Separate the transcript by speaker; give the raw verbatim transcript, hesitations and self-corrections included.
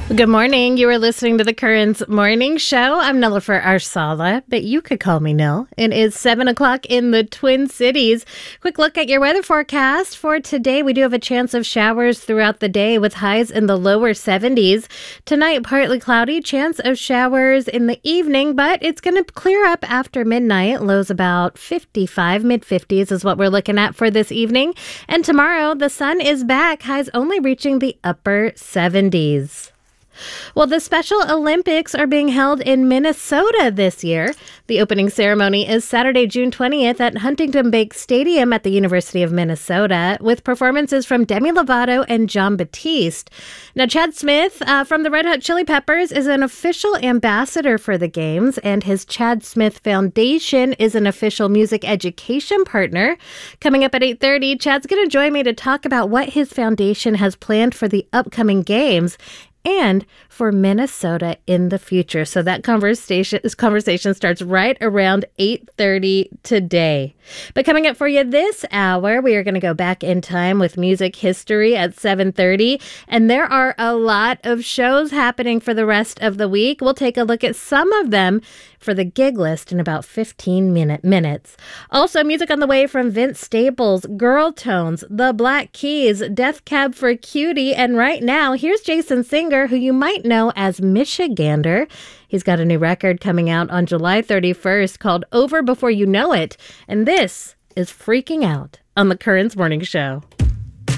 Speaker 1: Good morning. You are listening to the Currents Morning Show. I'm Nilofer Arsala, but you could call me Nil. It is seven o'clock in the Twin Cities. Quick look at your weather forecast for today. We do have a chance of showers throughout the day with highs in the lower seventies. Tonight, partly cloudy, chance of showers in the evening, but it's going to clear up after midnight. Lows about fifty-five, mid-fifties is what we're looking at for this evening. And tomorrow, the sun is back, highs only reaching the upper seventies. Well, the Special Olympics are being held in Minnesota this year. The opening ceremony is Saturday, June twentieth at Huntington Bank Stadium at the University of Minnesota, with performances from Demi Lovato and Jon Batiste. Now, Chad Smith uh, from the Red Hot Chili Peppers is an official ambassador for the Games, and his Chad Smith Foundation is an official music education partner. Coming up at eight thirty, Chad's going to join me to talk about what his foundation has planned for the upcoming Games and for Minnesota in the future. So that conversation this conversation starts right around eight thirty today. But coming up for you this hour, we are going to go back in time with music history at seven thirty. And there are a lot of shows happening for the rest of the week. We'll take a look at some of them for the gig list in about fifteen minute minutes. Also, music on the way from Vince Staples, Girl Tones, The Black Keys, Death Cab for Cutie, and right now, here's Jason Singer, who you might know as Michigander. He's got a new record coming out on July thirty-first called Over Before You Know It, and this is Freaking Out on the Currents Morning Show.